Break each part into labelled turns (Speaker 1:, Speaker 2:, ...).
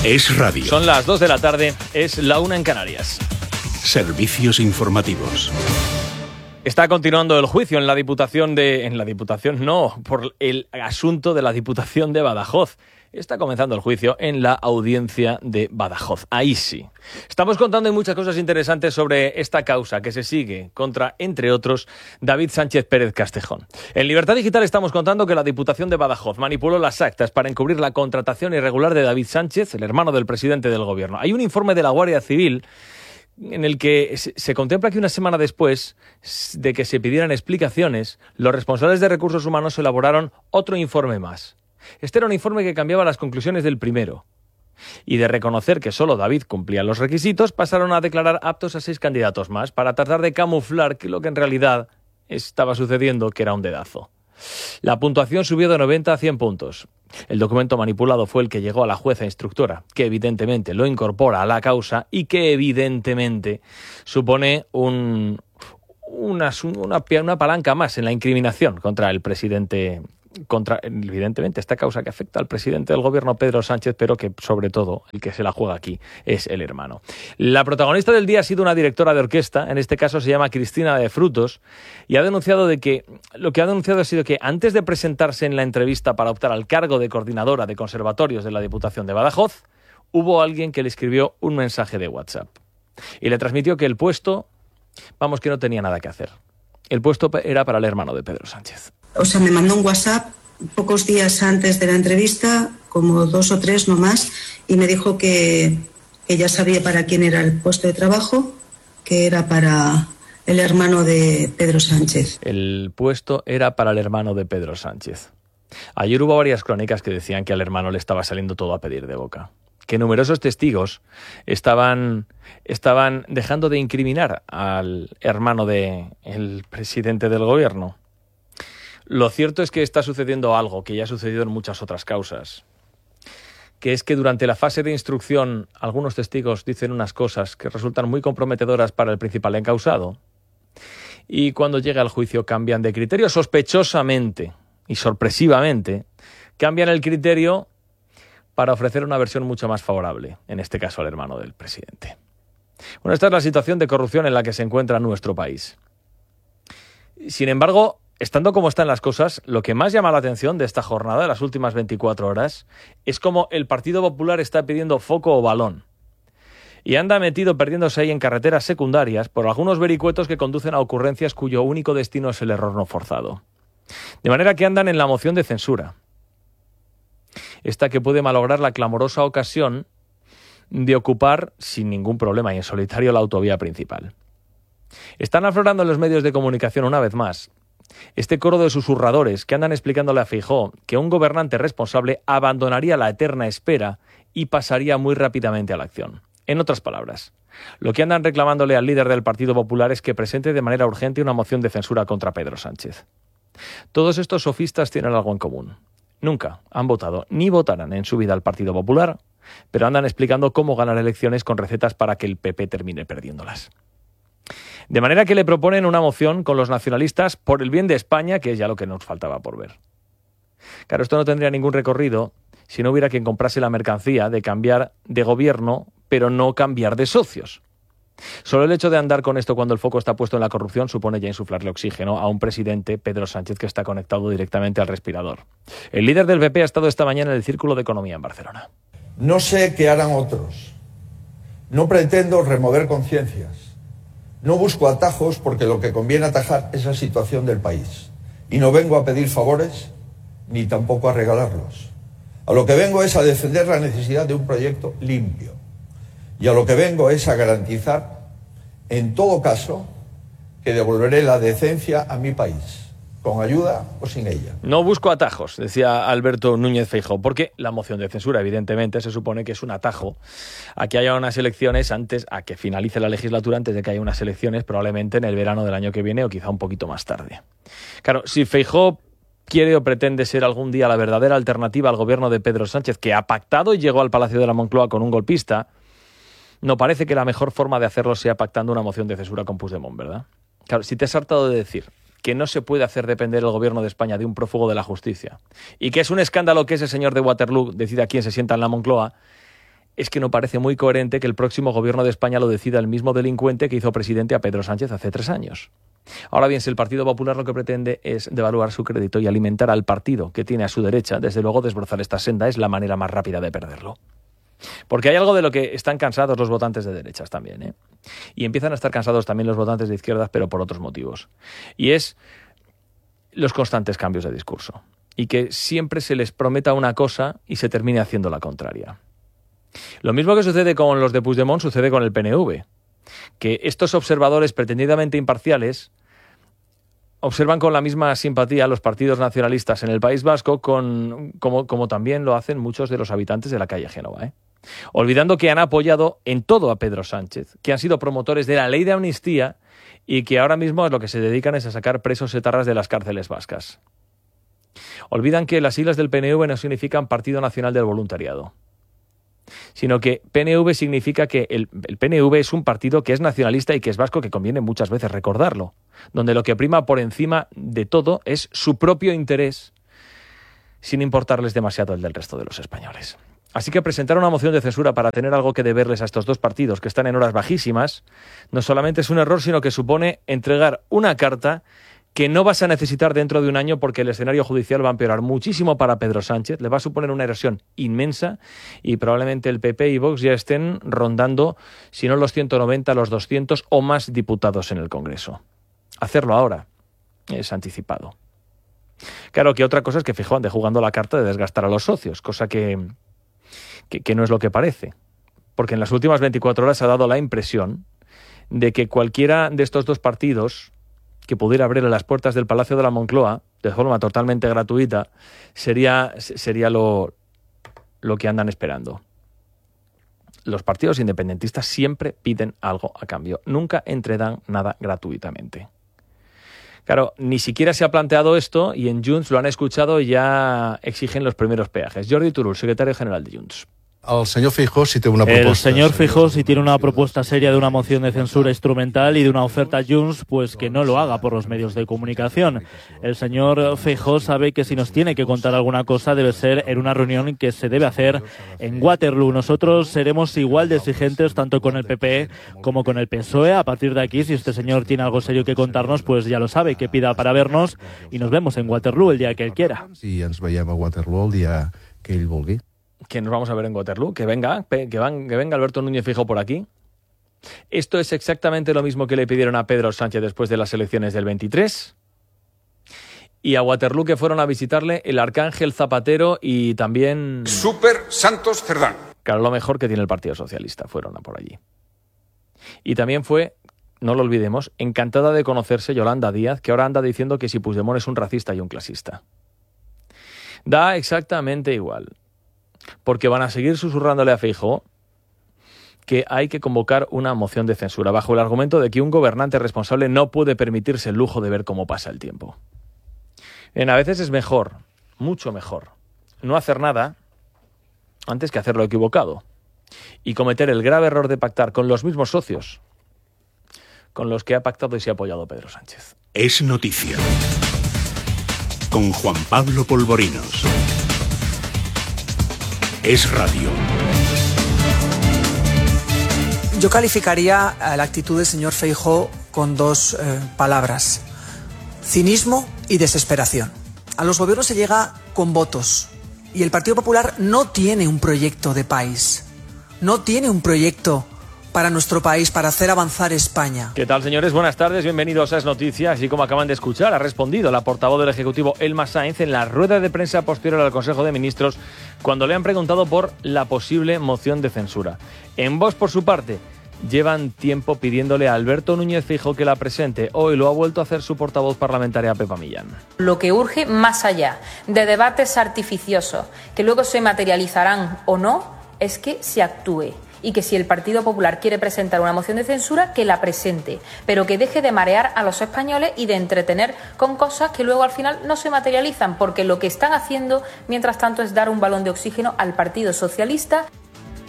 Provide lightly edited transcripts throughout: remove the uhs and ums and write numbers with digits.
Speaker 1: Es radio.
Speaker 2: Son las 2 de la tarde, es la 1 en Canarias.
Speaker 1: Servicios informativos.
Speaker 2: Está continuando el juicio en la Diputación por el asunto de la Diputación de Badajoz. Está comenzando el juicio en la audiencia de Badajoz. Ahí sí. Estamos contando muchas cosas interesantes sobre esta causa que se sigue contra, entre otros, David Sánchez Pérez Castejón. En Libertad Digital estamos contando que la Diputación de Badajoz manipuló las actas para encubrir la contratación irregular de David Sánchez, el hermano del presidente del gobierno. Hay un informe de la Guardia Civil en el que se contempla que una semana después de que se pidieran explicaciones, los responsables de recursos humanos elaboraron otro informe más. Este era un informe que cambiaba las conclusiones del primero. Y de reconocer que solo David cumplía los requisitos, pasaron a declarar aptos a 6 candidatos más para tratar de camuflar que lo que en realidad estaba sucediendo, que era un dedazo. La puntuación subió de 90 a 100 puntos. El documento manipulado fue el que llegó a la jueza instructora, que evidentemente lo incorpora a la causa y que evidentemente supone una palanca más en la incriminación contra el presidente, evidentemente, esta causa que afecta al presidente del gobierno, Pedro Sánchez, pero que sobre todo el que se la juega aquí es el hermano. La protagonista del día ha sido una directora de orquesta, en este caso se llama Cristina de Frutos, y ha denunciado ha sido que antes de presentarse en la entrevista para optar al cargo de coordinadora de conservatorios de la Diputación de Badajoz, hubo alguien que le escribió un mensaje de WhatsApp y le transmitió que el puesto, que no tenía nada que hacer. El puesto era para el hermano de Pedro Sánchez.
Speaker 3: Me mandó un WhatsApp pocos días antes de la entrevista, como 2 o 3 no más, y me dijo que ya sabía para quién era el puesto de trabajo, que era para el hermano de Pedro Sánchez.
Speaker 2: El puesto era para el hermano de Pedro Sánchez. Ayer hubo varias crónicas que decían que al hermano le estaba saliendo todo a pedir de boca, que numerosos testigos estaban dejando de incriminar al hermano del presidente del gobierno. Lo cierto es que está sucediendo algo que ya ha sucedido en muchas otras causas, que es que durante la fase de instrucción algunos testigos dicen unas cosas que resultan muy comprometedoras para el principal encausado y cuando llega el juicio cambian de criterio sospechosamente y sorpresivamente, cambian el criterio para ofrecer una versión mucho más favorable, en este caso al hermano del presidente. Bueno, esta es la situación de corrupción en la que se encuentra nuestro país. Sin embargo, estando como están las cosas, lo que más llama la atención de esta jornada, de las últimas 24 horas, es cómo el Partido Popular está pidiendo foco o balón. Y anda metido perdiéndose ahí en carreteras secundarias por algunos vericuetos que conducen a ocurrencias cuyo único destino es el error no forzado. De manera que andan en la moción de censura. Esta que puede malograr la clamorosa ocasión de ocupar sin ningún problema y en solitario la autovía principal. Están aflorando en los medios de comunicación una vez más este coro de susurradores que andan explicándole a Feijóo que un gobernante responsable abandonaría la eterna espera y pasaría muy rápidamente a la acción. En otras palabras, lo que andan reclamándole al líder del Partido Popular es que presente de manera urgente una moción de censura contra Pedro Sánchez. Todos estos sofistas tienen algo en común. Nunca han votado ni votarán en su vida al Partido Popular, pero andan explicando cómo ganar elecciones con recetas para que el PP termine perdiéndolas. De manera que le proponen una moción con los nacionalistas por el bien de España, que es ya lo que nos faltaba por ver. Claro, esto no tendría ningún recorrido si no hubiera quien comprase la mercancía de cambiar de gobierno, pero no cambiar de socios. Solo el hecho de andar con esto cuando el foco está puesto en la corrupción supone ya insuflarle oxígeno a un presidente, Pedro Sánchez, que está conectado directamente al respirador. El líder del PP ha estado esta mañana en el Círculo de Economía en Barcelona.
Speaker 4: No sé qué harán otros. No pretendo remover conciencias. No busco atajos porque lo que conviene atajar es la situación del país. Y no vengo a pedir favores ni tampoco a regalarlos. A lo que vengo es a defender la necesidad de un proyecto limpio. Y a lo que vengo es a garantizar, en todo caso, que devolveré la decencia a mi país, con ayuda o sin ella.
Speaker 2: No busco atajos, decía Alberto Núñez Feijóo, porque la moción de censura, evidentemente, se supone que es un atajo a que haya unas elecciones a que finalice la legislatura, antes de que haya unas elecciones, probablemente en el verano del año que viene o quizá un poquito más tarde. Claro, si Feijóo quiere o pretende ser algún día la verdadera alternativa al gobierno de Pedro Sánchez, que ha pactado y llegó al Palacio de la Moncloa con un golpista, no parece que la mejor forma de hacerlo sea pactando una moción de censura con Puigdemont, ¿verdad? Claro, si te has hartado de decir que no se puede hacer depender el gobierno de España de un prófugo de la justicia y que es un escándalo que ese señor de Waterloo decida quién se sienta en la Moncloa, es que no parece muy coherente que el próximo gobierno de España lo decida el mismo delincuente que hizo presidente a Pedro Sánchez hace 3 años. Ahora bien, si el Partido Popular lo que pretende es devaluar su crédito y alimentar al partido que tiene a su derecha, desde luego desbrozar esta senda es la manera más rápida de perderlo. Porque hay algo de lo que están cansados los votantes de derechas también, ¿eh? Y empiezan a estar cansados también los votantes de izquierdas, pero por otros motivos. Y es los constantes cambios de discurso. Y que siempre se les prometa una cosa y se termine haciendo la contraria. Lo mismo que sucede con los de Puigdemont sucede con el PNV. Que estos observadores pretendidamente imparciales observan con la misma simpatía los partidos nacionalistas en el País Vasco como también lo hacen muchos de los habitantes de la calle Génova, ¿eh? Olvidando que han apoyado en todo a Pedro Sánchez, que han sido promotores de la ley de amnistía y que ahora mismo a lo que se dedican es a sacar presos etarras de las cárceles vascas. Olvidan que las siglas del PNV no significan Partido Nacional del Voluntariado, sino que PNV significa que el PNV es un partido que es nacionalista y que es vasco, que conviene muchas veces recordarlo, donde lo que prima por encima de todo es su propio interés, sin importarles demasiado el del resto de los españoles. Así que presentar una moción de censura para tener algo que deberles a estos dos partidos que están en horas bajísimas no solamente es un error, sino que supone entregar una carta que no vas a necesitar dentro de un año, porque el escenario judicial va a empeorar muchísimo para Pedro Sánchez, le va a suponer una erosión inmensa y probablemente el PP y Vox ya estén rondando, si no los 190, los 200 o más diputados en el Congreso. Hacerlo ahora es anticipado. Claro que otra cosa es que Feijóo ande jugando la carta de desgastar a los socios, cosa que no es lo que parece, porque en las últimas 24 horas ha dado la impresión de que cualquiera de estos dos partidos que pudiera abrir las puertas del Palacio de la Moncloa de forma totalmente gratuita sería lo que andan esperando. Los partidos independentistas siempre piden algo a cambio, nunca entregan nada gratuitamente. Claro, ni siquiera se ha planteado esto y en Junts lo han escuchado y ya exigen los primeros peajes. Jordi Turull, secretario general de Junts.
Speaker 5: El señor Feijóo sí tiene una propuesta.
Speaker 6: El señor Feijóo sí tiene una propuesta seria de una moción de censura instrumental y de una oferta a Junts, pues que no lo haga por los medios de comunicación. El señor Feijóo sabe que si nos tiene que contar alguna cosa debe ser en una reunión que se debe hacer en Waterloo. Nosotros seremos igual de exigentes tanto con el PP como con el PSOE. A partir de aquí, si este señor tiene algo serio que contarnos, pues ya lo sabe, que pida para vernos y nos vemos en Waterloo el día que él quiera.
Speaker 5: Si ens veiem a Waterloo el día que ell vulgui.
Speaker 2: Que nos vamos a ver en Waterloo, que venga Alberto Núñez Feijóo por aquí. Esto es exactamente lo mismo que le pidieron a Pedro Sánchez después de las elecciones del 23. Y a Waterloo que fueron a visitarle el Arcángel Zapatero y también
Speaker 7: Súper Santos Cerdán.
Speaker 2: Claro, lo mejor que tiene el Partido Socialista, fueron a por allí. Y también fue, no lo olvidemos, encantada de conocerse Yolanda Díaz, que ahora anda diciendo que si Puigdemont es un racista y un clasista. Da exactamente igual, porque van a seguir susurrándole a Feijóo que hay que convocar una moción de censura bajo el argumento de que un gobernante responsable no puede permitirse el lujo de ver cómo pasa el tiempo. A veces es mejor, mucho mejor, no hacer nada antes que hacerlo equivocado y cometer el grave error de pactar con los mismos socios con los que ha pactado y se ha apoyado Pedro Sánchez.
Speaker 1: Es noticia. Con Juan Pablo Polvorinos. Es radio.
Speaker 8: Yo calificaría la actitud del señor Feijóo con dos palabras: cinismo y desesperación. A los gobiernos se llega con votos y el Partido Popular no tiene un proyecto de país, no tiene un proyecto para nuestro país, para hacer avanzar España.
Speaker 2: ¿Qué tal, señores? Buenas tardes, bienvenidos a Es Noticias. Así como acaban de escuchar, ha respondido la portavoz del Ejecutivo, Elma Sainz, en la rueda de prensa posterior al Consejo de Ministros, cuando le han preguntado por la posible moción de censura. En Vox, por su parte, llevan tiempo pidiéndole a Alberto Núñez Feijóo que la presente. Hoy lo ha vuelto a hacer su portavoz parlamentaria, Pepa Millán.
Speaker 9: Lo que urge, más allá de debates artificiosos que luego se materializarán o no, es que se actúe. Y que si el Partido Popular quiere presentar una moción de censura, que la presente, pero que deje de marear a los españoles y de entretener con cosas que luego al final no se materializan, porque lo que están haciendo mientras tanto es dar un balón de oxígeno al Partido Socialista.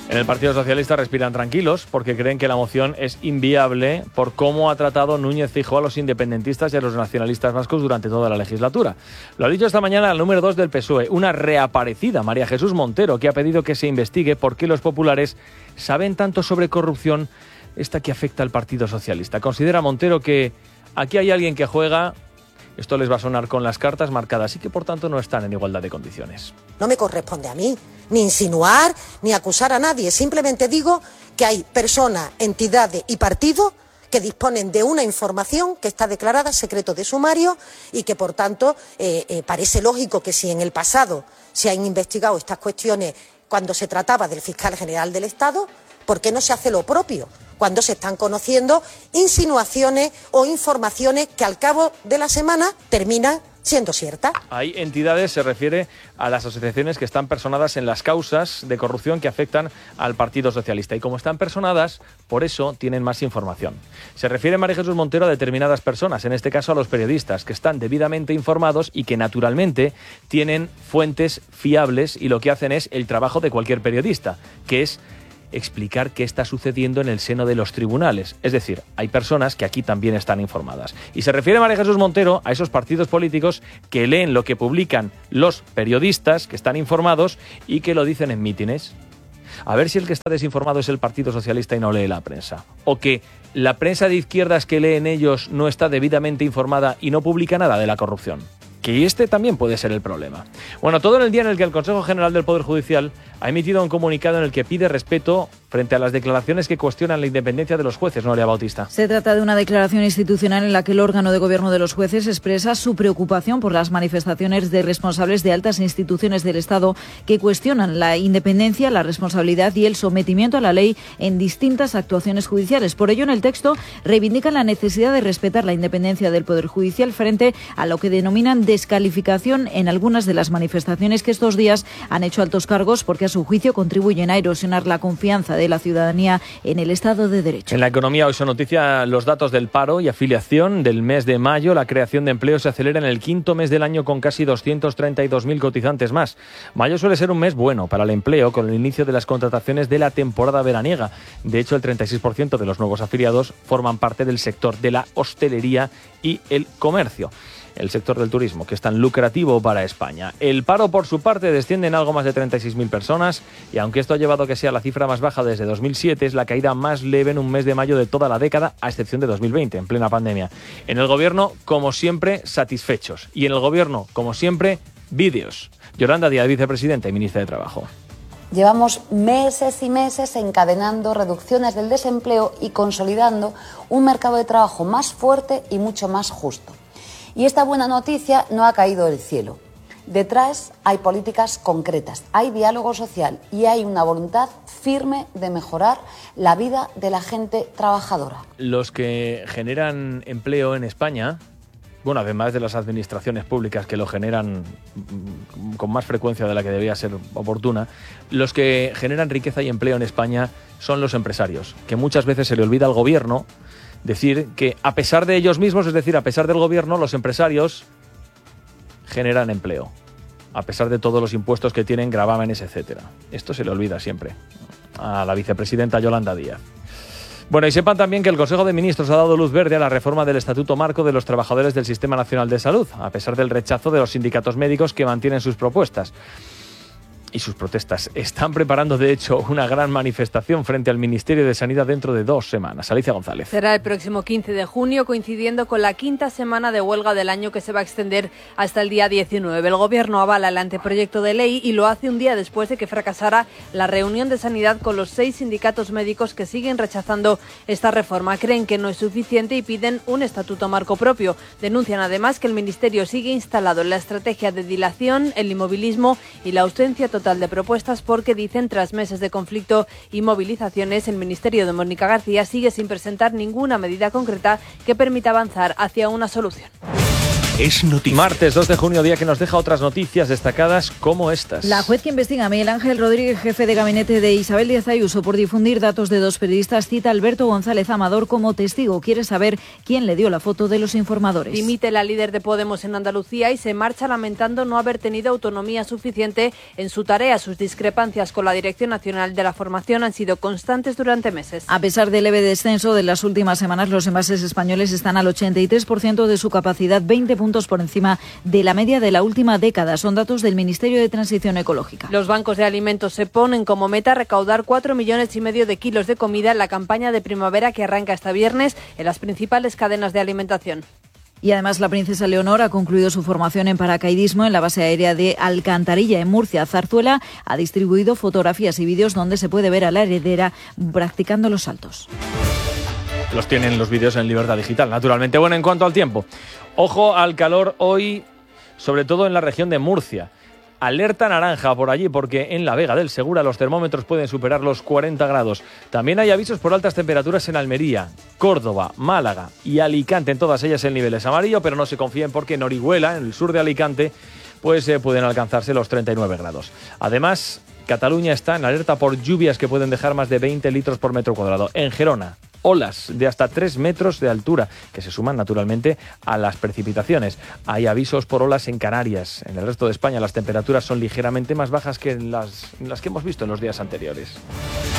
Speaker 2: En el Partido Socialista respiran tranquilos porque creen que la moción es inviable por cómo ha tratado Núñez Feijóo a los independentistas y a los nacionalistas vascos durante toda la legislatura. Lo ha dicho esta mañana el número 2 del PSOE, una reaparecida María Jesús Montero, que ha pedido que se investigue por qué los populares saben tanto sobre corrupción, esta que afecta al Partido Socialista. Considera Montero que aquí hay alguien que juega, esto les va a sonar con las cartas marcadas y que por tanto no están en igualdad de condiciones.
Speaker 10: No me corresponde a mí ni insinuar ni acusar a nadie, simplemente digo que hay personas, entidades y partidos que disponen de una información que está declarada secreto de sumario y que por tanto parece lógico que si en el pasado se han investigado estas cuestiones cuando se trataba del fiscal general del Estado, ¿por qué no se hace lo propio cuando se están conociendo insinuaciones o informaciones que al cabo de la semana terminan siendo ciertas?
Speaker 2: Hay entidades, se refiere a las asociaciones que están personadas en las causas de corrupción que afectan al Partido Socialista. Y como están personadas, por eso tienen más información. Se refiere María Jesús Montero a determinadas personas, en este caso a los periodistas, que están debidamente informados y que naturalmente tienen fuentes fiables y lo que hacen es el trabajo de cualquier periodista, que es explicar qué está sucediendo en el seno de los tribunales. Es decir, hay personas que aquí también están informadas. Y se refiere María Jesús Montero a esos partidos políticos que leen lo que publican los periodistas, que están informados y que lo dicen en mítines. A ver si el que está desinformado es el Partido Socialista y no lee la prensa. O que la prensa de izquierdas que leen ellos no está debidamente informada y no publica nada de la corrupción. Que este también puede ser el problema. Bueno, todo en el día en el que el Consejo General del Poder Judicial ha emitido un comunicado en el que pide respeto frente a las declaraciones que cuestionan la independencia de los jueces, Noelia Bautista.
Speaker 11: Se trata de una declaración institucional en la que el órgano de gobierno de los jueces expresa su preocupación por las manifestaciones de responsables de altas instituciones del Estado que cuestionan la independencia, la responsabilidad y el sometimiento a la ley en distintas actuaciones judiciales. Por ello, en el texto reivindican la necesidad de respetar la independencia del Poder Judicial frente a lo que denominan descalificación en algunas de las manifestaciones que estos días han hecho altos cargos porque a su juicio contribuyen a erosionar la confianza de la ciudadanía en el Estado de Derecho.
Speaker 2: En la economía hoy son noticia los datos del paro y afiliación del mes de mayo. La creación de empleo se acelera en el quinto mes del año con casi 232.000 cotizantes más. Mayo suele ser un mes bueno para el empleo con el inicio de las contrataciones de la temporada veraniega. De hecho, el 36% de los nuevos afiliados forman parte del sector de la hostelería y el comercio. El sector del turismo, que es tan lucrativo para España. El paro, por su parte, desciende en algo más de 36.000 personas y aunque esto ha llevado a que sea la cifra más baja desde 2007, es la caída más leve en un mes de mayo de toda la década, a excepción de 2020, en plena pandemia. En el Gobierno, como siempre, satisfechos. Y en el Gobierno, como siempre, vídeos. Yolanda Díaz, vicepresidenta y ministra de Trabajo.
Speaker 12: Llevamos meses y meses encadenando reducciones del desempleo y consolidando un mercado de trabajo más fuerte y mucho más justo. Y esta buena noticia no ha caído del cielo. Detrás hay políticas concretas, hay diálogo social y hay una voluntad firme de mejorar la vida de la gente trabajadora.
Speaker 2: Los que generan empleo en España, bueno, además de las administraciones públicas que lo generan con más frecuencia de la que debería ser oportuna, los que generan riqueza y empleo en España son los empresarios, que muchas veces se le olvida al gobierno decir que a pesar de ellos mismos, es decir, a pesar del gobierno, los empresarios generan empleo, a pesar de todos los impuestos que tienen, gravámenes, etcétera. Esto se le olvida siempre a la vicepresidenta Yolanda Díaz. Bueno, y sepan también que el Consejo de Ministros ha dado luz verde a la reforma del Estatuto Marco de los Trabajadores del Sistema Nacional de Salud, a pesar del rechazo de los sindicatos médicos que mantienen sus propuestas y sus protestas. Están preparando, de hecho, una gran manifestación frente al Ministerio de Sanidad dentro de 2 semanas. Alicia González.
Speaker 13: Será el próximo 15 de junio, coincidiendo con la 5ª semana de huelga del año que se va a extender hasta el día 19. El Gobierno avala el anteproyecto de ley y lo hace un día después de que fracasara la reunión de sanidad con los 6 sindicatos médicos que siguen rechazando esta reforma. Creen que no es suficiente y piden un estatuto marco propio. Denuncian además que el Ministerio sigue instalado en la estrategia de dilación, el inmovilismo y la ausencia total de propuestas porque, dicen, tras meses de conflicto y movilizaciones, el Ministerio de Mónica García sigue sin presentar ninguna medida concreta que permita avanzar hacia una solución.
Speaker 1: es noticia.
Speaker 2: Martes 2 de junio, día que nos deja otras noticias destacadas como estas.
Speaker 11: La juez que investiga a Miguel Ángel Rodríguez, jefe de gabinete de Isabel Díaz Ayuso, por difundir datos de 2 periodistas, cita a Alberto González Amador como testigo. Quiere saber quién le dio la foto de los informadores.
Speaker 13: Dimite la líder de Podemos en Andalucía y se marcha lamentando no haber tenido autonomía suficiente en su tarea. Sus discrepancias con la Dirección Nacional de la Formación han sido constantes durante meses.
Speaker 11: A pesar del leve descenso de las últimas semanas, los envases españoles están al 83% de su capacidad, 20 puntos por encima de la media de la última década. Son datos del Ministerio de Transición Ecológica.
Speaker 13: Los bancos de alimentos se ponen como meta recaudar 4,5 millones de kilos de comida en la campaña de primavera que arranca este viernes en las principales cadenas de alimentación.
Speaker 11: Y además la princesa Leonor ha concluido su formación en paracaidismo en la base aérea de Alcantarilla, en Murcia. Zarzuela ha distribuido fotografías y vídeos donde se puede ver a la heredera practicando los saltos.
Speaker 2: Los tienen los vídeos en Libertad Digital, naturalmente. Bueno, en cuanto al tiempo, ojo al calor hoy, sobre todo en la región de Murcia. Alerta naranja por allí porque en la Vega del Segura los termómetros pueden superar los 40 grados. También hay avisos por altas temperaturas en Almería, Córdoba, Málaga y Alicante. En todas ellas el nivel es amarillo, pero no se confíen porque en Orihuela, en el sur de Alicante, pues pueden alcanzarse los 39 grados. Además, Cataluña está en alerta por lluvias que pueden dejar más de 20 litros por metro cuadrado. En Gerona, olas de hasta 3 metros de altura, que se suman naturalmente a las precipitaciones. Hay avisos por olas en Canarias. En el resto de España las temperaturas son ligeramente más bajas que en las que hemos visto en los días anteriores.